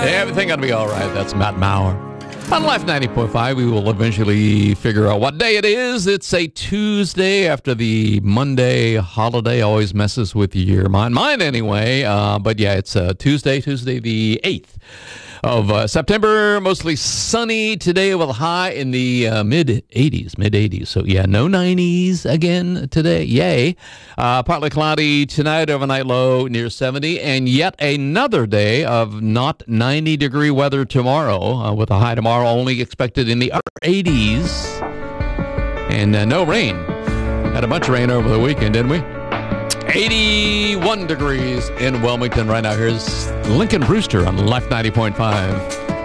Everything gonna be all right. That's Matt Maurer. On Life 90.5, we will eventually figure out what day it is. It's a Tuesday after the Monday holiday. Always messes with your mind. Mine anyway. But yeah, it's Tuesday the 8th of September. Mostly sunny today with a high in the mid-80s. So yeah, no 90s again today. Yay. Partly cloudy tonight, overnight low near 70. And yet another day of not 90-degree weather tomorrow with a high tomorrow only expected in the upper 80s. And no rain. Had a bunch of rain over the weekend, didn't we? 81 degrees in Wilmington right now. Here's Lincoln Brewster on Life 90.5.